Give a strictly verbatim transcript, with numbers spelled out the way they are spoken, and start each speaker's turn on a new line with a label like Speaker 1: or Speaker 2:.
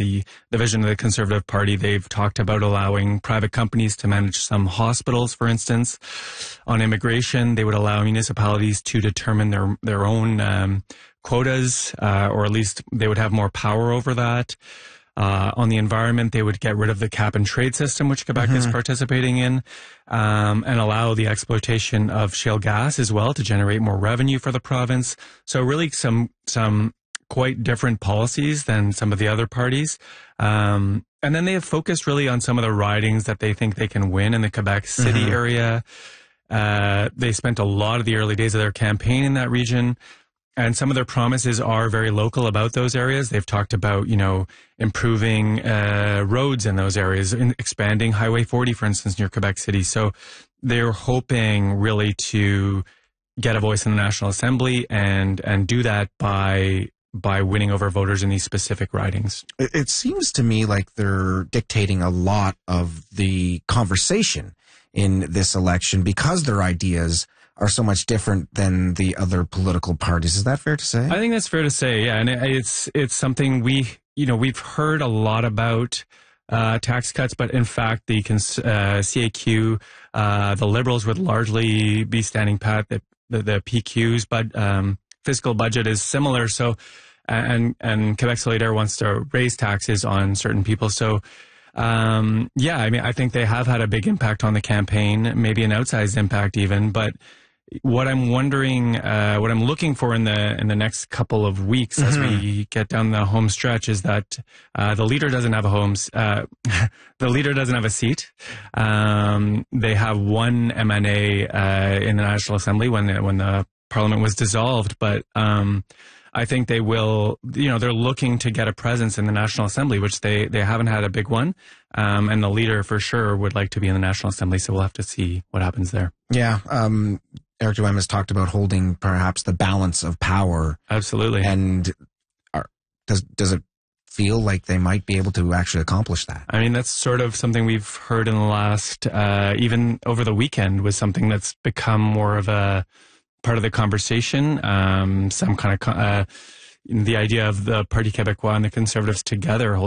Speaker 1: the, the vision of the Conservative Party, they've talked about allowing private companies to manage some hospitals, for instance. On immigration, they would allow municipalities to determine their, their own um, quotas, uh, or at least they would have more power over that. Uh, on the environment, they would get rid of the cap and trade system, which Quebec mm-hmm. is participating in, um, and allow the exploitation of shale gas as well to generate more revenue for the province. So really some, some quite different policies than some of the other parties. Um, and then they have focused really on some of the ridings that they think they can win in the Quebec City mm-hmm. area. Uh, they spent a lot of the early days of their campaign in that region. And some of their promises are very local about those areas. They've talked about, you know, improving uh, roads in those areas, in expanding Highway forty, for instance, near Quebec City. So they're hoping really to get a voice in the National Assembly and and do that by by winning over voters in these specific ridings.
Speaker 2: It seems to me like they're dictating a lot of the conversation in this election because their ideas are so much different than the other political parties. Is that fair to say?
Speaker 1: I think that's fair to say, yeah. And it, it's it's something we, you know, we've heard a lot about uh, tax cuts, but in fact, the uh, C A Q, uh, the Liberals would largely be standing pat. The, the, the P Q's but um, fiscal budget is similar. So, and and Quebec Solidaire wants to raise taxes on certain people. So, um, yeah, I mean, I think they have had a big impact on the campaign, maybe an outsized impact even, but what I'm wondering, uh, what I'm looking for in the in the next couple of weeks mm-hmm. as we get down the home stretch is that uh, the leader doesn't have a home, uh, the leader doesn't have a seat. Um, they have one M N A uh, in the National Assembly when the, when the Parliament was dissolved, but um, I think they will, you know, they're looking to get a presence in the National Assembly, which they, they haven't had a big one. Um, and the leader for sure would like to be in the National Assembly. So we'll have to see what happens there.
Speaker 2: Yeah. Um, Eric Duhem has talked about holding perhaps the balance of power.
Speaker 1: Absolutely.
Speaker 2: And are, does, does it feel like they might be able to actually accomplish that?
Speaker 1: I mean, that's sort of something we've heard in the last, uh, even over the weekend was something that's become more of a part of the conversation. Um, some kind of, uh, the idea of the Parti Québécois and the Conservatives together holding